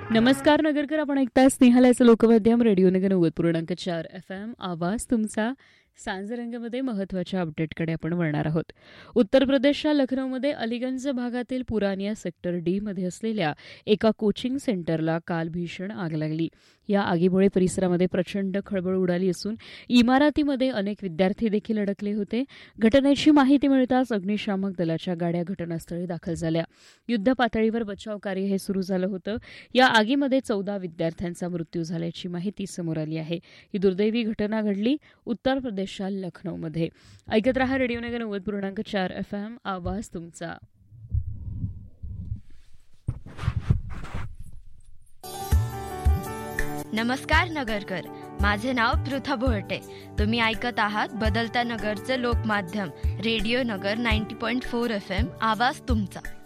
नमस्कार नगरकर, आपण ऐकताय स्नेहालयाचं लोकमाध्यम रेडिओ नगर 90.4 FM. आवाज तुमचा. सांजरंगमध्ये महत्त्वाच्या अपडेटकडे आपण वळणार आहोत. उत्तर प्रदेशच्या लखनौमध्ये अलीगंज भागातील पुरानिया सेक्टर डी मध्ये असलेल्या एका कोचिंग सेंटरला काल भीषण आग लागली. या आगीमुळे परिसरामध्ये प्रचंड खळबळ उडाली असून इमारतीमध्ये अनेक विद्यार्थी देखील अडकले होते. घटनेची माहिती मिळताच अग्निशामक दलाच्या गाड्या घटनास्थळी दाखल झाल्या. युद्ध पातळीवर बचाव कार्य हे सुरू झालं होतं. या आगीमध्ये 14 विद्यार्थ्यांचा मृत्यू झाल्याची माहिती समोर आली आहे. ही दुर्दैवी घटना घडली उत्तर प्रदेशच्या लखनौमध्ये. ऐकत रहा रेडिओ नगर 90.4 FM. आवाज तुमचा. नमस्कार नगरकर, माझे नाव पृथा भोरटे. तुम्ही ऐकत आहात बदलत्या नगरचे लोकमाध्यम रेडिओ नगर 90.4 FM. आवाज तुमचा.